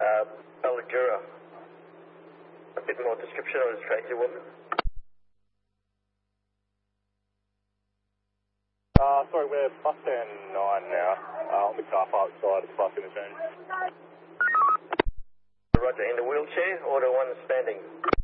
Ballagura. A bit more description of this crazy woman. Sorry, we're bus stand 9 now, on the car park side of the bus interchange. Roger, in the wheelchair or the one standing?